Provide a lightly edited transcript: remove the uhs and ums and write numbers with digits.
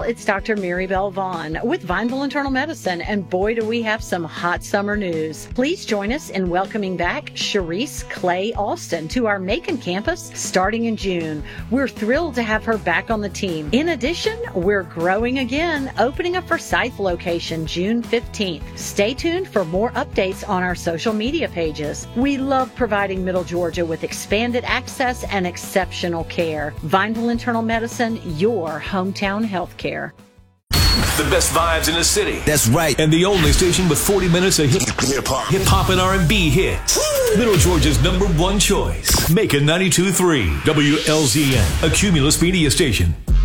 it's Dr. Maribel Vaughn with Vineville Internal Medicine, and boy, do we have some hot summer news. Please join us in welcoming back Sharice Clay Alston to our Macon campus starting in June. We're thrilled to have her back on the team. In addition, we're growing again, opening a Forsyth location June 15th. Stay tuned for more updates on our social media pages. We love providing Middle Georgia with expanded access and exceptional care. Vineville Internal Medicine, your hometown health care. The best vibes in the city. That's right. And the only station with 40 minutes of hip-hop and R&B hits. Woo! Middle Georgia's #1 choice. Macon 92.3 WLZN, a Cumulus media station.